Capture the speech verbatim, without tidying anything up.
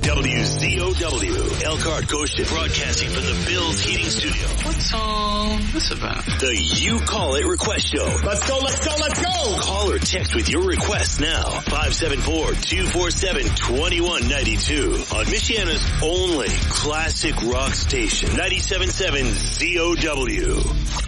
W Z O W, Elkhart Goshen, broadcasting from the Bills Heating Studio. What's all this about? The You Call It Request Show. Let's go, let's go, let's go! Call or text with your request now. five seven four, two four seven, two one nine two on Michiana's only classic rock station, ninety-seven point seven Z O W.